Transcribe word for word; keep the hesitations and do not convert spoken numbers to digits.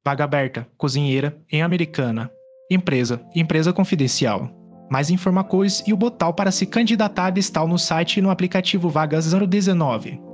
Vaga aberta, cozinheira, em Americana. Empresa, empresa confidencial. Mais informações e o botão para se candidatar está no site e no aplicativo Vagas zero dezenove.